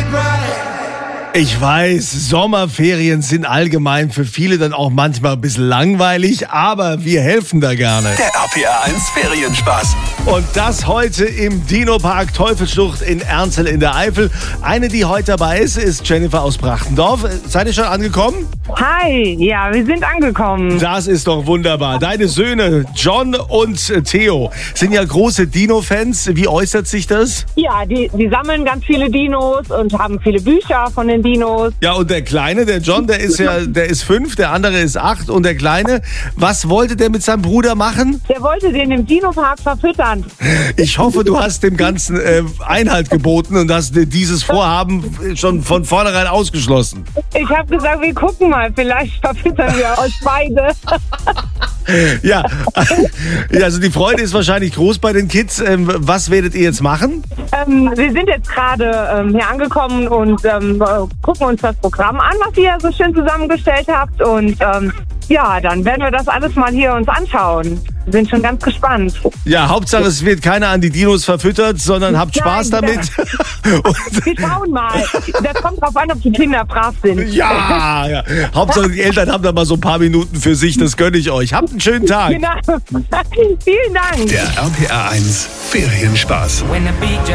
Ich weiß, Sommerferien sind allgemein für viele dann auch manchmal ein bisschen langweilig, aber wir helfen da gerne. Der RPR 1 Ferienspaß. Und das heute im Dino-Park Teufelsschlucht in Ernzel in der Eifel. Eine, die heute dabei ist Jennifer aus Brachtendorf. Seid ihr schon angekommen? Hi, ja, wir sind angekommen. Das ist doch wunderbar. Deine Söhne John und Theo sind ja große Dino-Fans. Wie äußert sich das? Ja, die sammeln ganz viele Dinos und haben viele Bücher von den Dinos. Ja, und der Kleine, der John, der ist 5, der andere ist 8. Und der Kleine, was wollte der mit seinem Bruder machen? Der wollte den im Dino-Park verfüttern. Ich hoffe, du hast dem Ganzen Einhalt geboten und hast dieses Vorhaben schon von vornherein ausgeschlossen. Ich habe gesagt, wir gucken mal, vielleicht verfüttern wir euch beide. Ja, also die Freude ist wahrscheinlich groß bei den Kids. Was werdet ihr jetzt machen? Wir sind jetzt gerade hier angekommen und gucken uns das Programm an, was ihr so schön zusammengestellt habt. Und ja, dann werden wir das alles mal hier uns anschauen. Wir sind schon ganz gespannt. Ja, Hauptsache es wird keiner an die Dinos verfüttert, sondern habt Spaß damit. Wir schauen mal. Das kommt drauf an, ob die Kinder brav sind. Ja. Hauptsache die Eltern haben da mal so ein paar Minuten für sich. Das gönne ich euch. Habt einen schönen Tag. Genau. Vielen Dank. Der RPR 1 Ferienspaß.